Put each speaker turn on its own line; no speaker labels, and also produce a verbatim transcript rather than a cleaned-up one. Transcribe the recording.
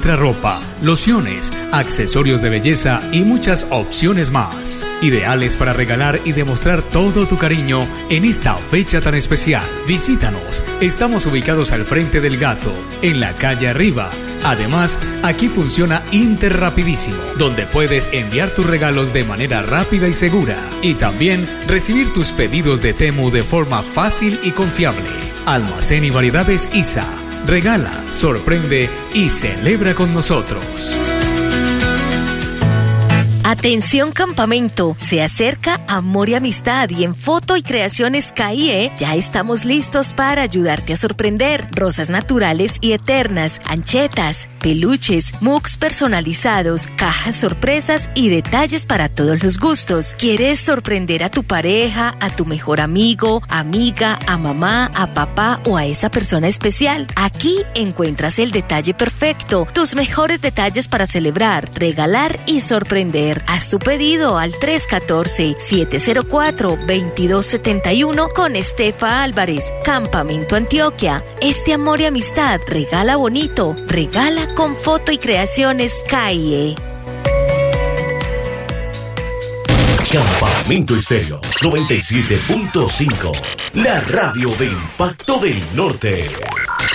Encuentra ropa, lociones, accesorios de belleza y muchas opciones más, ideales para regalar y demostrar todo tu cariño en esta fecha tan especial. Visítanos, estamos ubicados al frente del Gato, en la calle Arriba. Además, aquí funciona Interrapidísimo, donde puedes enviar tus regalos de manera rápida y segura, y también recibir tus pedidos de Temu de forma fácil y confiable. Almacén y Variedades Isa. Regala, sorprende y celebra con nosotros.
Atención campamento, se acerca Amor y Amistad y en Foto y Creaciones K I E ya estamos listos para ayudarte a sorprender. Rosas naturales y eternas, anchetas, peluches, mugs personalizados, cajas sorpresas y detalles para todos los gustos. ¿Quieres sorprender a tu pareja, a tu mejor amigo, amiga, a mamá, a papá o a esa persona especial? Aquí encuentras el detalle perfecto, tus mejores detalles para celebrar, regalar y sorprender. Haz tu pedido al tres uno cuatro, siete cero cuatro, dos dos siete uno con Estefa Álvarez, Campamento Antioquia. Este amor y amistad regala bonito, regala con Foto y Creaciones K I E.
Campamento Estéreo noventa y siete punto cinco, la radio de Impacto del Norte.